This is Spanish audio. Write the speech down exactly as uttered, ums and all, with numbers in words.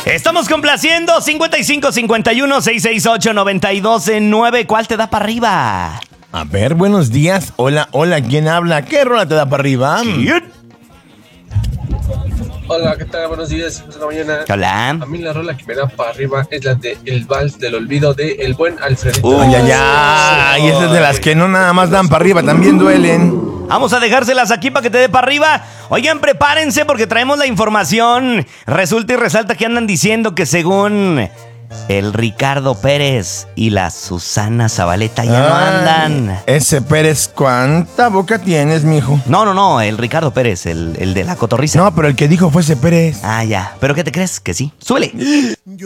Estamos complaciendo cincuenta y cinco cincuenta y uno seiscientos sesenta y ocho noventa y dos nueve. ¿Cuál te da para arriba? A ver, buenos días. Hola, hola, ¿quién habla? ¿Qué rola te da para arriba? Cute. Hola, ¿qué tal? Buenos días, de la mañana. Hola. A mí la rola que me da para arriba es la de El Vals del Olvido de El Buen Alfredito. Uh. Ay, ay, ay. Esas de las que no nada más dan para arriba, también duelen. Vamos a dejárselas aquí para que te dé para arriba. Oigan, prepárense porque traemos la información. Resulta y resalta que andan diciendo que según el Ricardo Pérez y la Susana Zabaleta ya no Ay, andan. Ese Pérez, ¿cuánta boca tienes, mijo? No, no, no, el Ricardo Pérez, el, el de la cotorriza. No, pero el que dijo fue ese Pérez. Ah, ya. ¿Pero qué te crees? Que sí. ¡Súbele!